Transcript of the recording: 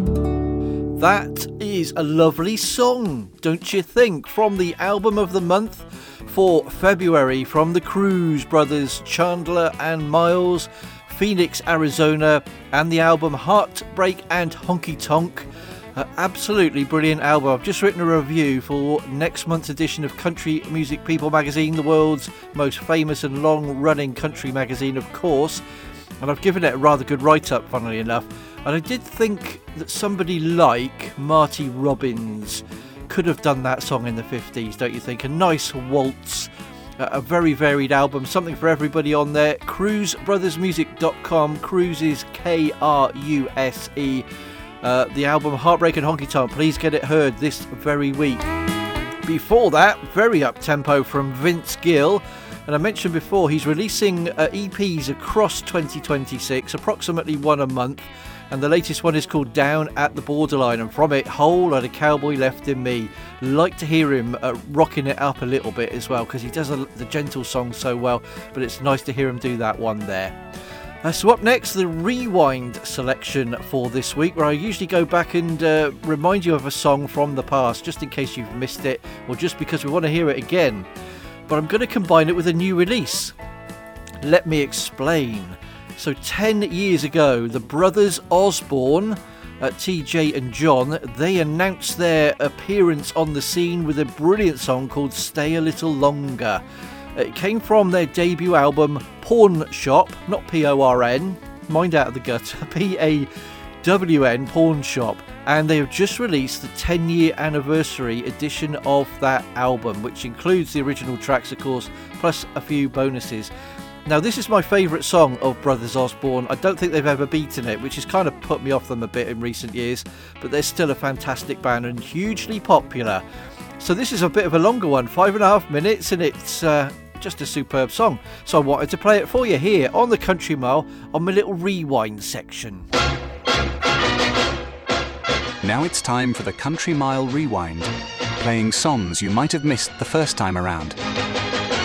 That is a lovely song, don't you think? From the album of the month for February from the Cruz brothers, Chandler and Miles, Phoenix, Arizona, and the album Heartbreak and Honky Tonk. Absolutely brilliant album. I've just written a review for next month's edition of Country Music People magazine, the world's most famous and long-running country magazine, of course, and I've given it a rather good write-up, funnily enough. And I did think that somebody like Marty Robbins could have done that song in the 50s, don't you think? A nice waltz, a very varied album, something for everybody on there. CruzBrothersMusic.com, Cruz is Kruse. The album Heartbreak and Honky Tonk, please get it heard this very week. Before that, very up-tempo from Vince Gill. And I mentioned before, he's releasing EPs across 2026, approximately one a month. And the latest one is called Down at the Borderline, and from it, Whole Lotta Cowboy Left in Me. Like to hear him rocking it up a little bit as well, because he does the gentle songs so well, but it's nice to hear him do that one there. So up next, the Rewind selection for this week, where I usually go back and remind you of a song from the past, just in case you've missed it, or just because we want to hear it again. But I'm going to combine it with a new release. Let me explain. So 10 years ago, the brothers Osborne, TJ and John, they announced their appearance on the scene with a brilliant song called Stay a Little Longer. It came from their debut album Pawn Shop, not P-O-R-N, mind out of the gut, P-A-W-N, Pawn Shop. And they have just released the 10-year anniversary edition of that album, which includes the original tracks, of course, plus a few bonuses. Now, this is my favourite song of Brothers Osborne. I don't think they've ever beaten it, which has kind of put me off them a bit in recent years, but they're still a fantastic band and hugely popular. So this is a bit of a longer one, 5.5 minutes, and it's just a superb song. So I wanted to play it for you here on the Country Mile on my little rewind section. Now it's time for the Country Mile Rewind, playing songs you might have missed the first time around.